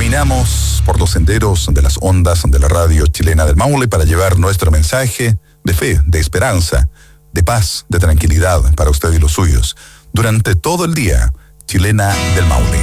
caminamos por los senderos de las ondas de la radio chilena del Maule para llevar nuestro mensaje de fe, de esperanza, de paz, de tranquilidad para usted y los suyos. Durante todo el día, Chilena del Maule.